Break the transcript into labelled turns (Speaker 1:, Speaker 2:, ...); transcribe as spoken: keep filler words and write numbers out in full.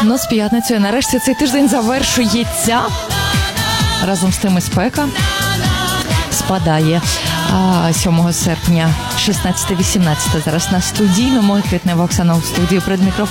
Speaker 1: Ну, з п'ятницею. Нарешті цей тиждень завершується. Разом з тим і спека спадає. А, сьомого серпня, шістнадцяте вісімнадцяте зараз на студійному. Квітнева Оксана у студії перед мікрофоном.